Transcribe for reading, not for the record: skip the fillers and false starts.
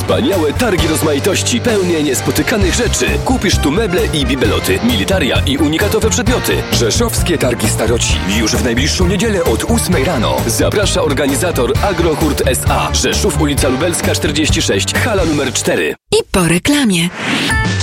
Wspaniałe targi rozmaitości, pełne niespotykanych rzeczy. Kupisz tu meble i bibeloty, militaria i unikatowe przedmioty. Rzeszowskie Targi Staroci. Już w najbliższą niedzielę od 8 rano. Zaprasza organizator Agrohurt S.A. Rzeszów, ulica Lubelska 46, hala numer 4. I po reklamie.